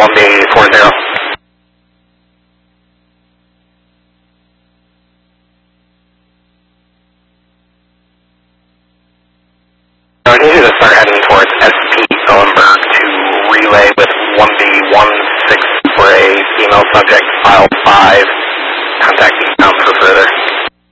1B40. I need you to start heading towards SP Ellenberg to relay with 1B16 for a female subject, file